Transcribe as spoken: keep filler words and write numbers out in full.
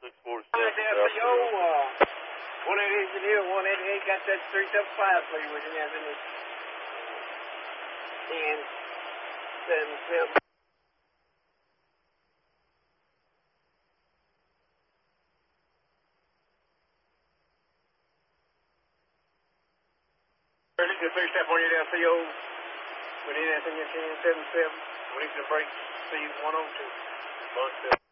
six four Right seven. there for your, uh, one eight engineer, one eight eight, got that three seven five for you with him, hasn't it? And seven seven. three step on you down, C O. We need anything at ten seven seven. We need to break C one oh two.